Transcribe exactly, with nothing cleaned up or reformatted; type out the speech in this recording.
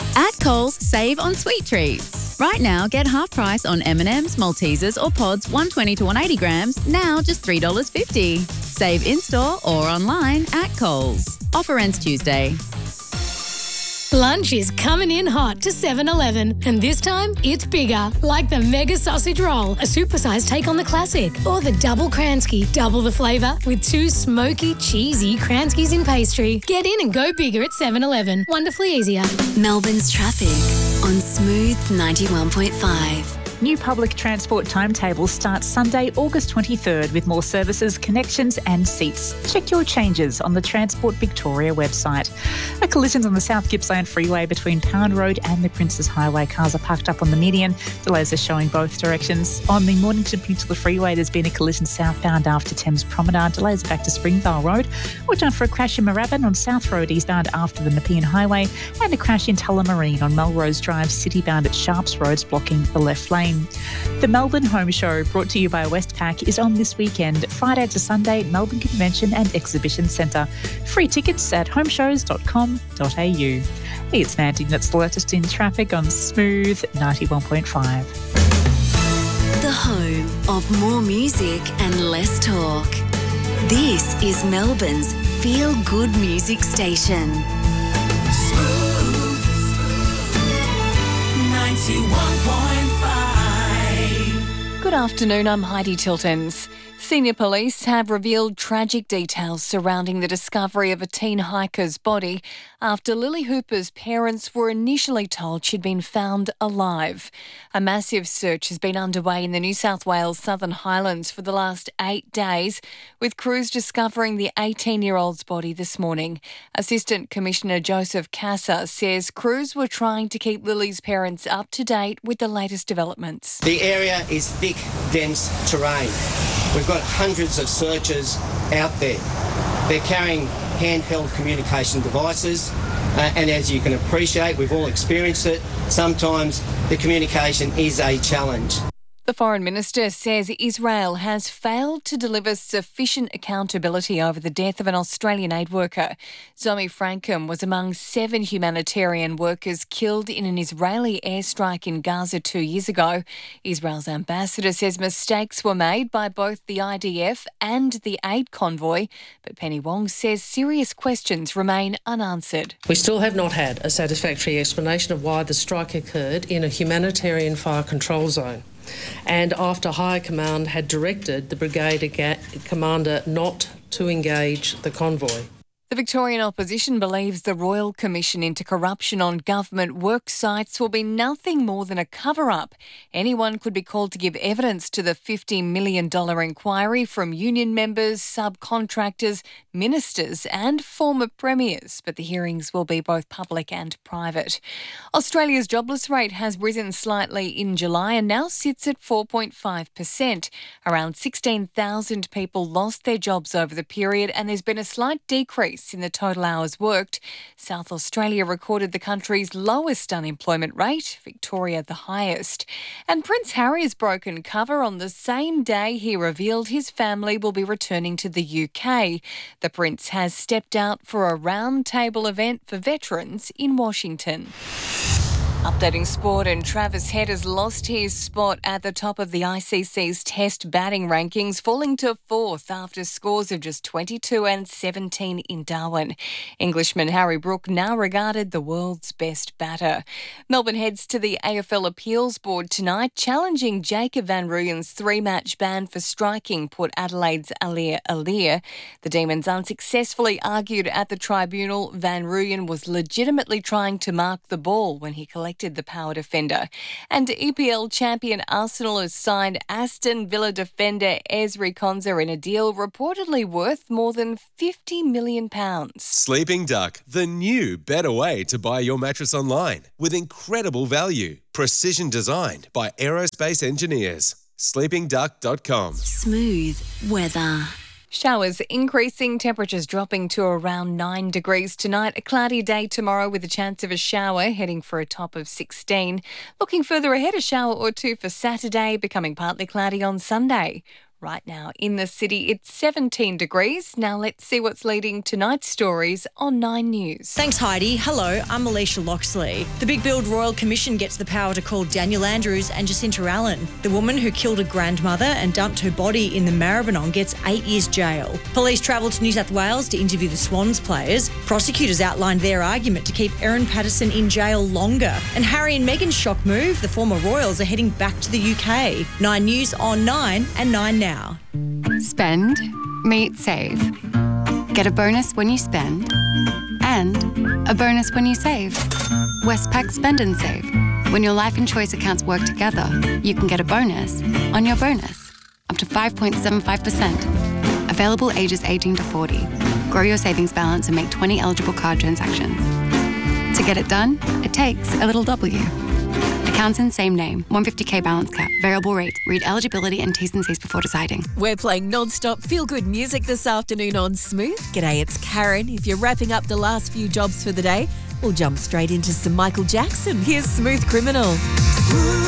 At Coles, save on sweet treats. Right now, get half price on M and M's, Maltesers or pods one twenty to one eighty grams, now just three dollars fifty. Save in-store or online at Coles. Offer ends Tuesday. Lunch is coming in hot to seven eleven, and this time it's bigger, like the Mega Sausage Roll, a supersized take on the classic, or the Double Kransky, double the flavour with two smoky, cheesy Kranskys in pastry. Get in and go bigger at seven eleven. Wonderfully easier. Melbourne's traffic on Smooth ninety-one point five. New public transport timetables start Sunday, August twenty-third with more services, connections and seats. Check your changes on the Transport Victoria website. A collision on the South Gippsland Freeway between Pound Road and the Princes Highway. Cars are parked up on the median. Delays are showing both directions. On the Mornington Peninsula Freeway, there's been a collision southbound after Thames Promenade. Delays back to Springvale Road. Watch out for a crash in Moorabbin on South Road eastbound after the Nepean Highway, and a crash in Tullamarine on Melrose Drive citybound at Sharps Roads blocking the left lane. The Melbourne Home Show, brought to you by Westpac, is on this weekend, Friday to Sunday, Melbourne Convention and Exhibition Centre. Free tickets at homeshows dot com dot a u. Hey, it's Mandy, that's the latest in traffic on Smooth ninety-one point five. The home of more music and less talk. This is Melbourne's feel-good music station. Smooth ninety-one point five. Good afternoon, I'm Heidi Tiltons. Senior police have revealed tragic details surrounding the discovery of a teen hiker's body after Lily Hooper's parents were initially told she'd been found alive. A massive search has been underway in the New South Wales Southern Highlands for the last eight days, with crews discovering the eighteen-year-old's body this morning. Assistant Commissioner Joseph Casa says crews were trying to keep Lily's parents up to date with the latest developments. The area is thick, dense terrain. We've got hundreds of searchers out there. They're carrying handheld communication devices, uh, and as you can appreciate, we've all experienced it, sometimes the communication is a challenge. The Foreign Minister says Israel has failed to deliver sufficient accountability over the death of an Australian aid worker. Zoe Frankham was among seven humanitarian workers killed in an Israeli airstrike in Gaza two years ago. Israel's ambassador says mistakes were made by both the I D F and the aid convoy, but Penny Wong says serious questions remain unanswered. We still have not had a satisfactory explanation of why the strike occurred in a humanitarian fire control zone, and after High Command had directed the brigade commander not to engage the convoy. The Victorian opposition believes the Royal Commission into Corruption on Government work sites will be nothing more than a cover-up. Anyone could be called to give evidence to the fifty million dollars inquiry from union members, subcontractors, ministers and former premiers, but the hearings will be both public and private. Australia's jobless rate has risen slightly in July and now sits at four point five percent. Around sixteen thousand people lost their jobs over the period, and there's been a slight decrease in the total hours worked. South Australia recorded the country's lowest unemployment rate, Victoria the highest. And Prince Harry has broken cover on the same day he revealed his family will be returning to the U K. The Prince has stepped out for a roundtable event for veterans in Washington. Updating sport, and Travis Head has lost his spot at the top of the I C C's Test batting rankings, falling to fourth after scores of just twenty-two and seventeen in Darwin. Englishman Harry Brook now regarded the world's best batter. Melbourne heads to the A F L Appeals Board tonight, challenging Jacob van Rooyen's three-match ban for striking Port Adelaide's Alir Alir. The Demons unsuccessfully argued at the tribunal Van Rooyen was legitimately trying to mark the ball when he collected the power defender. And E P L champion Arsenal has signed Aston Villa defender Ezri Konsa in a deal reportedly worth more than fifty million pounds. Sleeping Duck, the new better way to buy your mattress online with incredible value. Precision designed by aerospace engineers. sleeping duck dot com. Smooth weather. Showers increasing, temperatures dropping to around nine degrees tonight. A cloudy day tomorrow with a chance of a shower, heading for a top of sixteen. Looking further ahead, a shower or two for Saturday, becoming partly cloudy on Sunday. Right now in the city, it's seventeen degrees. Now let's see what's leading tonight's stories on Nine News. Thanks, Heidi. Hello, I'm Alicia Loxley. The Big Build Royal Commission gets the power to call Daniel Andrews and Jacinta Allen. The woman who killed a grandmother and dumped her body in the Maribyrnong gets eight years jail. Police travelled to New South Wales to interview the Swans players. Prosecutors outlined their argument to keep Erin Patterson in jail longer. And Harry and Meghan's shock move, the former Royals are heading back to the U K. Nine News on Nine and Nine Now. Spend, meet, save. Get a bonus when you spend and a bonus when you save. Westpac Spend and Save. When your life and choice accounts work together, you can get a bonus on your bonus, up to five point seven five percent. Available ages eighteen to forty. Grow your savings balance and make twenty eligible card transactions. To get it done, it takes a little W. Accounts in same name, one hundred fifty k balance cap, variable rate. Read eligibility and T's and C's before deciding. We're playing non-stop feel-good music this afternoon on Smooth. G'day, it's Karen. If you're wrapping up the last few jobs for the day, we'll jump straight into some Michael Jackson. Here's Smooth Criminal. Smooth.